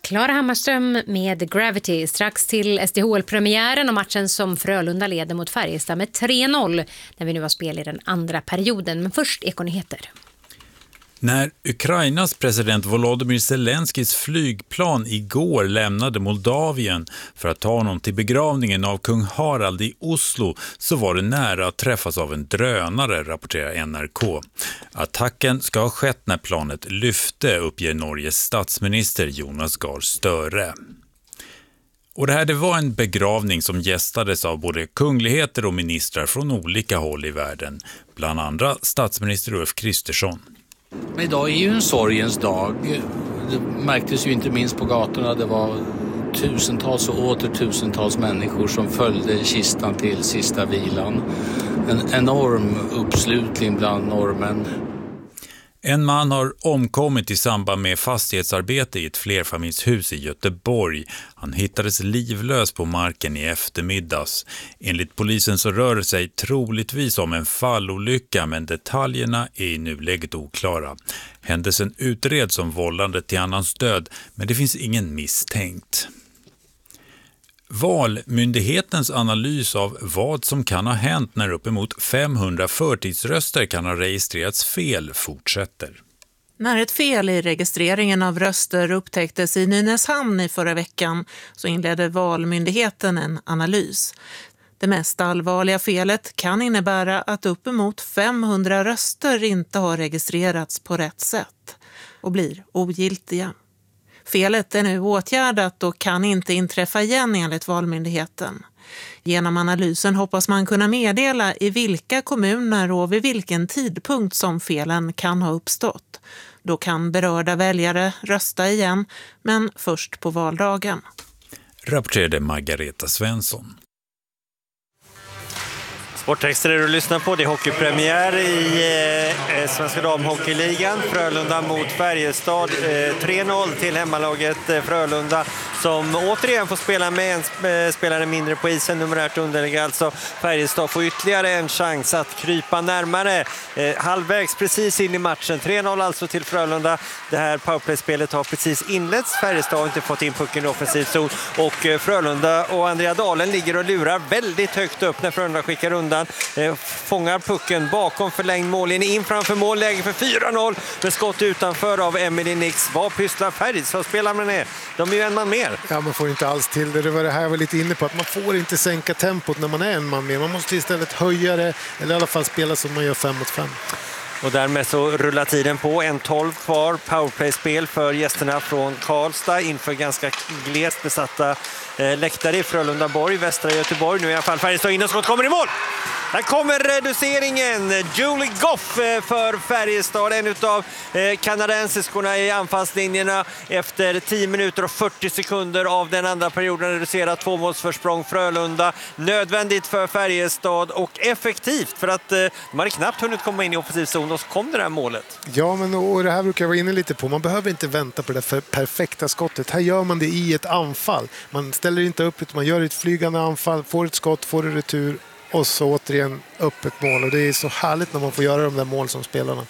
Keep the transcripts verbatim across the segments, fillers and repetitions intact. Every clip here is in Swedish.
Klara Hammarström med Gravity strax till S D H L-premiären och matchen som Frölunda leder mot Färjestad med tre noll när vi nu har spel i den andra perioden. Men först ekonyheter. När Ukrainas president Volodymyr Zelenskis flygplan igår lämnade Moldavien för att ta honom till begravningen av kung Harald i Oslo så var det nära att träffas av en drönare, rapporterar N R K. Attacken ska ha skett när planet lyfte, uppger Norges statsminister Jonas Gahr Støre. Och det här det var en begravning som gästades av både kungligheter och ministrar från olika håll i världen, bland andra statsminister Ulf Kristersson. Men idag är ju en sorgens dag. Det märktes ju inte minst på gatorna. Det var tusentals och åter tusentals människor som följde kistan till sista vilan. En enorm uppslutning bland norrmän. En man har omkommit i samband med fastighetsarbete i ett flerfamiljshus i Göteborg. Han hittades livlös på marken i eftermiddags. Enligt polisen så rör det sig troligtvis om en fallolycka, men detaljerna är i nuläget oklara. Händelsen utreds som vållande till annans död, men det finns ingen misstänkt. Valmyndighetens analys av vad som kan ha hänt när uppemot femhundra förtidsröster kan ha registrerats fel fortsätter. När ett fel i registreringen av röster upptäcktes i Nynäshamn i förra veckan så inledde Valmyndigheten en analys. Det mest allvarliga felet kan innebära att uppemot femhundra röster inte har registrerats på rätt sätt och blir ogiltiga. Felet är nu åtgärdat och kan inte inträffa igen enligt Valmyndigheten. Genom analysen hoppas man kunna meddela i vilka kommuner och vid vilken tidpunkt som felen kan ha uppstått. Då kan berörda väljare rösta igen, men först på valdagen. Rapporterade Margareta Svensson. Sporttexter är du lyssnar på. Det är hockeypremiär i eh, Svenska damhockeyligan. Frölunda mot Färjestad. Eh, tre noll till hemmalaget eh, Frölunda som återigen får spela med en eh, spelare mindre på isen. Numerärt underläge alltså. Färjestad får ytterligare en chans att krypa närmare. Eh, halvvägs precis in i matchen. tre noll alltså till Frölunda. Det här powerplay-spelet har precis inletts. Färjestad har inte fått in pucken i offensiv zon. Och eh, Frölunda och Andrea Dahlen ligger och lurar väldigt högt upp när Frölunda skickar undan. Eh, fångar pucken bakom förlängd mållinje in framför mål, läge för fyra noll med skott utanför av Emily Nix. Vad pysslar Färjestad spelar man ner? De är ju en man mer. Ja, man får inte alls till det. Det var det här jag var lite inne på, att man får inte sänka tempot när man är en man mer. Man måste istället höja det, eller i alla fall spela som man gör fem mot fem. Och därmed så rullar tiden på. En tolv kvar. Powerplay-spel för gästerna från Karlstad inför ganska glest besatta eh, läktare i Frölundaborg, Västra Göteborg. Nu är i alla fall Färjestad in och skott kommer i mål. Här kommer reduceringen. Julie Goff för Färjestad. En av kanadensiskorna i anfallslinjerna efter tio minuter och fyrtio sekunder av den andra perioden reducerat tvåmålsförsprång Frölunda. Nödvändigt för Färjestad och effektivt för att de hade knappt hunnit komma in i offensiv zon och så kom det här målet. Ja, men och det här brukar jag vara inne lite på. Man behöver inte vänta på det för perfekta skottet. Här gör man det i ett anfall. Man ställer inte upp utan man gör ett flygande anfall, får ett skott, får det retur. Och så återigen upp ett mål. Och det är så härligt när man får göra de där mål som spelarna.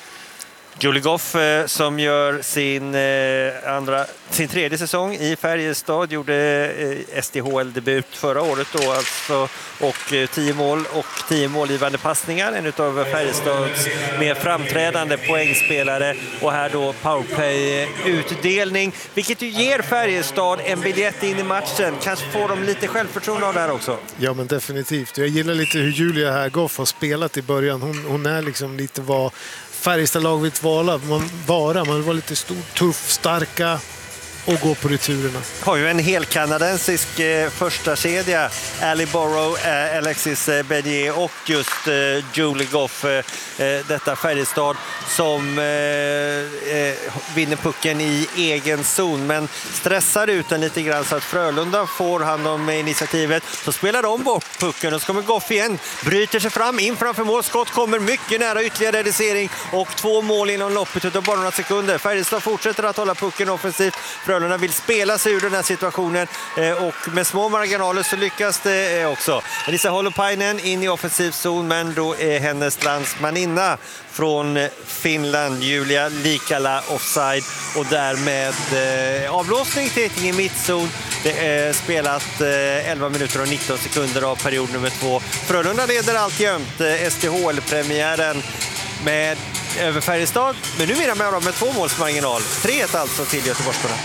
Julie Goff eh, som gör sin, eh, andra, sin tredje säsong i Färjestad gjorde eh, S D H L-debut förra året då alltså, och eh, tio mål och tio målgivande passningar. En av Färjestads mer framträdande poängspelare och här då powerplay-utdelning vilket ju ger Färjestad en biljett in i matchen. Kanske får de lite självförtroende av det här också. Ja, men definitivt. Jag gillar lite hur Julia här Goff har spelat i början. Hon, hon är liksom lite vad Färjestad-lag vill vara. Man, vara. Man vill vara lite stor, tuff, starka och gå på returerna. Har ju en hel kanadensisk eh, första kedja. Ali Borrow, eh, Alexis eh, Bernier och just eh, Julie Goff. Eh, detta Färjestad som eh, eh, vinner pucken i egen zon. Men stressar ut den lite grann så att Frölunda får hand om initiativet. Så spelar de bort pucken och så kommer Goff igen. Bryter sig fram in framför mål. Skott kommer mycket nära ytterligare reducering. Och två mål inom loppet utav bara några sekunder. Färjestad fortsätter att hålla pucken offensivt. Frölunda vill spela sig ur den här situationen och med små marginaler så lyckas det också. Elisa Holopainen in i offensiv zon, men då är hennes landsmaninna från Finland, Julia Likala, offside och därmed eh, avblåsning till i mittzon. Det är spelat eh, elva minuter och nitton sekunder av period nummer två. Frölunda leder alltjämt eh, S D H L-premiären med över Färjestad, men numera med dem med två målsmarginal. tre ett alltså till Göteborgsborna.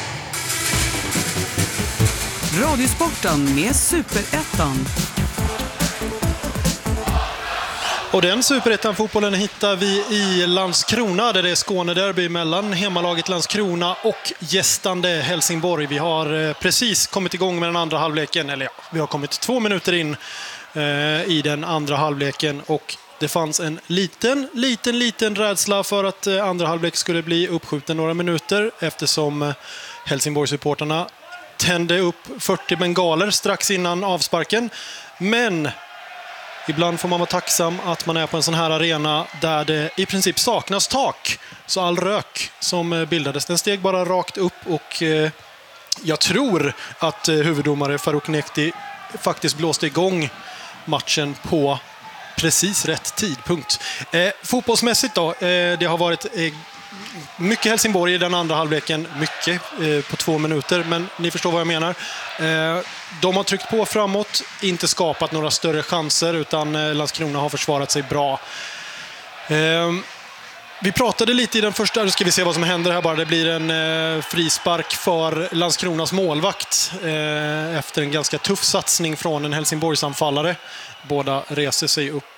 Radiosporten med Superettan. Och den Superettan-fotbollen hittar vi i Landskrona, där det är Skånederby mellan hemmalaget Landskrona och gästande Helsingborg. Vi har precis kommit igång med den andra halvleken, eller ja, vi har kommit två minuter in eh, i den andra halvleken och det fanns en liten, liten, liten rädsla för att eh, andra halvlek skulle bli uppskjuten några minuter eftersom eh, Helsingborg-supporterna tände upp fyrtio bengaler strax innan avsparken. Men ibland får man vara tacksam att man är på en sån här arena där det i princip saknas tak. Så all rök som bildades, den steg bara rakt upp och eh, jag tror att eh, huvuddomare Farouk Nekti faktiskt blåste igång matchen på precis rätt tidpunkt. Eh, fotbollsmässigt då, eh, det har varit eh, mycket Helsingborg i den andra halvleken, mycket eh, på två minuter, men ni förstår vad jag menar. Eh, de har tryckt på framåt, inte skapat några större chanser, utan eh, Landskrona har försvarat sig bra. Eh, vi pratade lite i den första, nu ska vi se vad som händer här bara. Det blir en eh, frispark för Landskronas målvakt eh, efter en ganska tuff satsning från en Helsingborgsanfallare. Båda reser sig upp.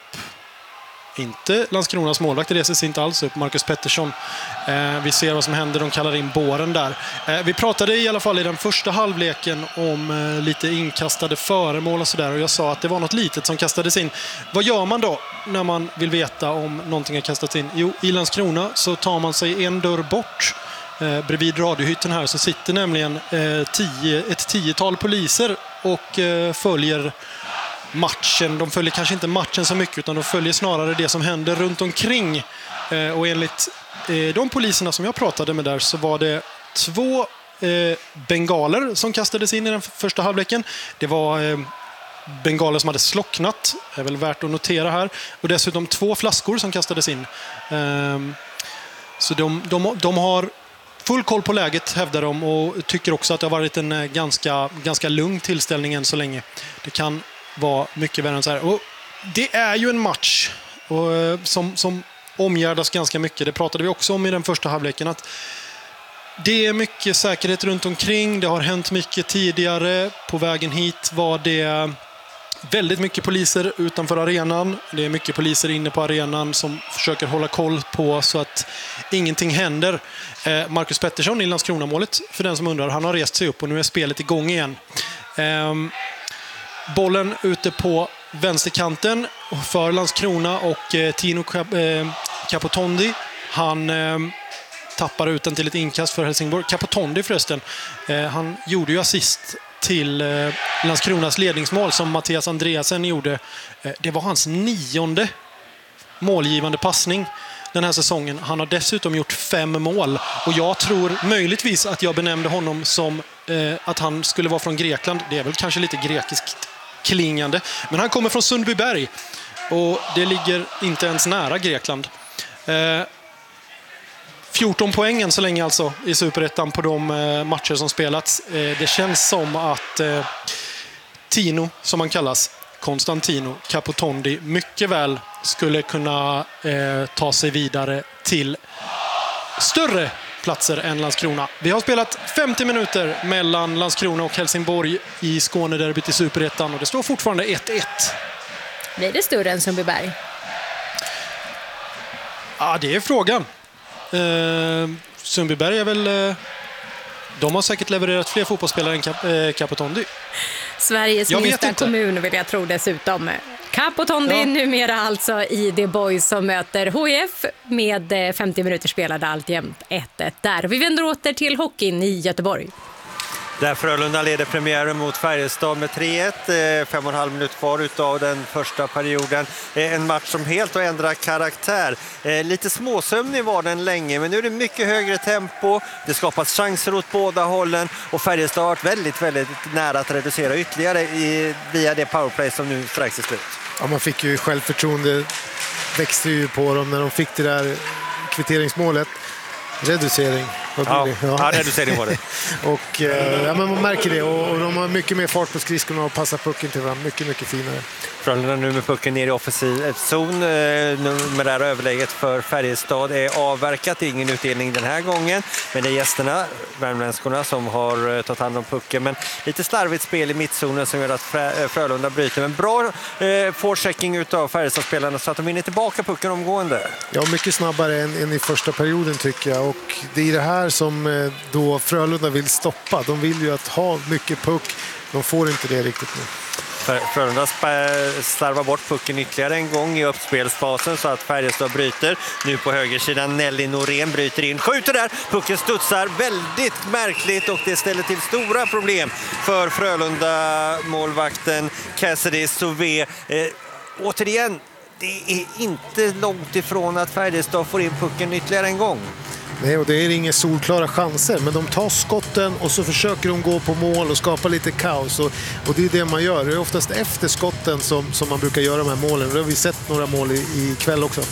Inte Landskronas målvakt reser sig inte alls upp, Marcus Pettersson. Eh, vi ser vad som händer, de kallar in båren där. Eh, vi pratade i alla fall i den första halvleken om eh, lite inkastade föremål och sådär. Och jag sa att det var något litet som kastades in. Vad gör man då när man vill veta om någonting har kastats in? Jo, i Landskrona så tar man sig en dörr bort. Eh, bredvid radiohytten här så sitter nämligen eh, tio, ett tiotal poliser och eh, följer matchen. De följer kanske inte matchen så mycket, utan de följer snarare det som händer runt omkring. Eh, och enligt eh, de poliserna som jag pratade med där så var det två eh, bengaler som kastades in i den första halvleken. Det var eh, bengaler som hade slocknat, är väl värt att notera här. Och dessutom två flaskor som kastades in. Eh, så de, de, de har full koll på läget, hävdar de, och tycker också att det har varit en ganska, ganska lugn tillställning än så länge. Det kan var mycket värre än så här. Och det är ju en match och, som, som omgärdas ganska mycket. Det pratade vi också om i den första halvleken, att det är mycket säkerhet runt omkring. Det har hänt mycket tidigare. På vägen hit var det väldigt mycket poliser utanför arenan. Det är mycket poliser inne på arenan som försöker hålla koll på så att ingenting händer. Eh, Marcus Pettersson i Landskrona-målet, för den som undrar, han har rest sig upp och nu är spelet igång igen. Eh, Bollen ute på vänsterkanten för Landskrona och eh, Tino Capotondi. Han eh, tappar ut den till ett inkast för Helsingborg. Capotondi förresten, eh, han gjorde ju assist till eh, Landskronas ledningsmål som Mattias Andreasen gjorde. Eh, det var hans nionde målgivande passning den här säsongen. Han har dessutom gjort fem mål och jag tror möjligtvis att jag benämnde honom som eh, att han skulle vara från Grekland. Det är väl kanske lite grekiskt klingande, men han kommer från Sundbyberg och det ligger inte ens nära Grekland. Eh, fjorton poängen så länge alltså i Superettan på de eh, matcher som spelats. Eh, det känns som att eh, Tino, som han kallas, Konstantino Capotondi, mycket väl skulle kunna eh, ta sig vidare till större platser än Landskrona. Vi har spelat femtio minuter mellan Landskrona och Helsingborg i Skånederbyt i Superettan och det står fortfarande ett ett. Blir det större än Sundbyberg? Ja, det är frågan. Eh, Sundbyberg är väl... Eh, de har säkert levererat fler fotbollsspelare än Cap, eh, Capotondi. Sveriges jag minsta kommun vill jag tro dessutom. Capotondi ja. Numera alltså i The Boys som möter H I F med femtio minuter spelade alltjämt ett ett där. Vi vänder åter till hockeyn i Göteborg. Där Frölunda leder premiären mot Färjestad med tre ett, fem och en halv minut kvar utav den första perioden. En match som helt har ändrat karaktär. Lite småsömnig var den länge, men nu är det mycket högre tempo. Det skapas chanser åt båda hållen och Färjestad har varit väldigt, väldigt nära att reducera ytterligare i, via det powerplay som nu strax är slut. Ja, man fick ju självförtroende, växte ju på dem när de fick det där kvitteringsmålet. Reducering. Ja, ja. ja, reducering var det. och eh, ja, men man märker det och, och de har mycket mer fart på skridskorna och passar pucken till varandra. Mycket, mycket finare. Frölunda nu med pucken ner i offensiv zon. Numerära överläget för Färjestad är avverkat. Ingen utdelning den här gången. Men det är gästerna, värmländskorna, som har tagit hand om pucken. Men lite slarvigt spel i mittzonen som gör att Frölunda bryter. Men bra eh, forechecking utav Färjestadspelarna så att de vinner tillbaka pucken omgående. Ja, mycket snabbare än, än i första perioden tycker jag. Och det är det här som då Frölunda vill stoppa. De vill ju att ha mycket puck. De får inte det riktigt nu. Frölunda slarvar bort pucken ytterligare en gång i uppspelsfasen så att Färjestad bryter. Nu på högersidan Nelly Norén bryter in. Skjuter där. Pucken studsar väldigt märkligt och det ställer till stora problem för Frölunda målvakten Cassidy Sauvé. Eh, återigen, det är inte långt ifrån att Färjestad får in pucken ytterligare en gång. Nej, och det är inga solklara chanser, men de tar skotten och så försöker de gå på mål och skapa lite kaos. Och, och det är det man gör. Det är oftast efter skotten som, som man brukar göra de här målen. Och det har vi sett några mål i, i kväll också.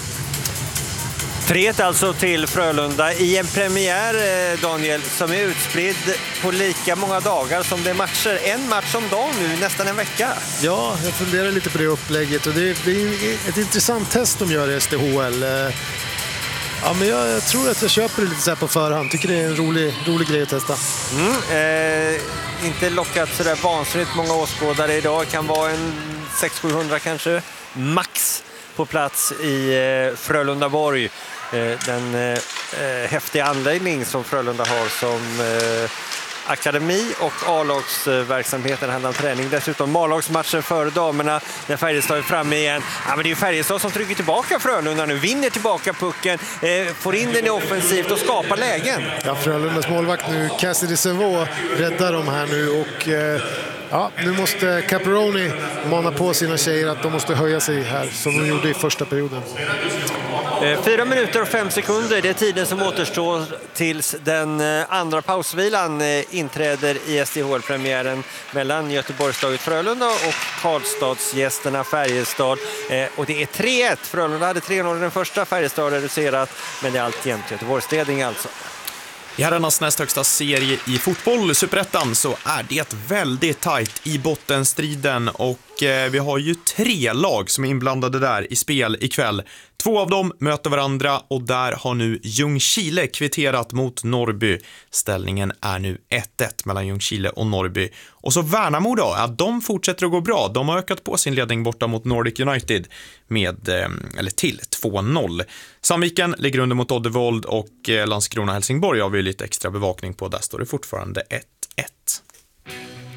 tre ett alltså till Frölunda i en premiär, Daniel, som är utspridd på lika många dagar som det är matcher. En match om dagen nu, nästan en vecka. Ja, jag funderar lite på det upplägget. Och det, det är ett intressant test de gör i S D H L. Ja, men jag, jag tror att jag köper det lite så här på förhand. Tycker det är en rolig, rolig grej att testa. Mm, eh, inte lockat så där vansinnigt många åskådare idag. Kan vara en sex till sjuhundra kanske max på plats i eh, Frölundaborg. Eh, den eh, häftiga anläggning som Frölunda har som eh, akademi och A-lagsverksamheten handlar om träning. Dessutom A-lagsmatchen före damerna när Färjestad är framme igen. Ja, men det är ju Färjestad som trycker tillbaka Frölunda nu. Vinner tillbaka pucken, eh, får in den i offensivt och skapar lägen. Ja, Frölundas målvakt nu, Cassidy Sauvé, räddar de här nu och eh, ja, nu måste Caproni mana på sina tjejer att de måste höja sig här som de gjorde i första perioden. Fyra minuter och fem sekunder, det är tiden som återstår tills den andra pausvilan inträder i S D H L-premiären mellan Göteborgslaget Frölunda och Karlstadsgästerna Färjestad. Och det är tre ett. Frölunda hade tre noll i den första, Färjestad reducerat, men det är alltjämt Göteborgsledning alltså. I herrarnas näst högsta serie i fotboll, Superettan, så är det väldigt tajt i bottenstriden och eh, vi har ju tre lag som är inblandade där i spel ikväll. Två av dem möter varandra och där har nu Ljungskile kvitterat mot Norrby. Ställningen är nu ett ett mellan Ljungskile och Norrby. Och så Värnamo då, ja, de fortsätter att gå bra. De har ökat på sin ledning borta mot Nordic United med, eller till två noll. Sandviken ligger under mot Oddevold och Landskrona Helsingborg har vi lite extra bevakning på. Där står det fortfarande ett